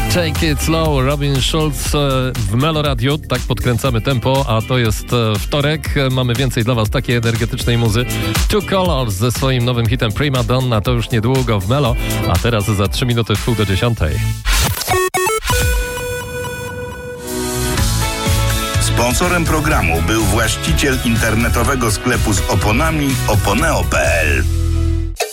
Take It Slow, Robin Schulz w Melo Radio. Tak podkręcamy tempo, a to jest wtorek. Mamy więcej dla was takiej energetycznej muzy. Two Colors ze swoim nowym hitem Prima Donna, to już niedługo w Melo, a teraz za 3 minuty w 9:30. Sponsorem programu był właściciel internetowego sklepu z oponami oponeo.pl.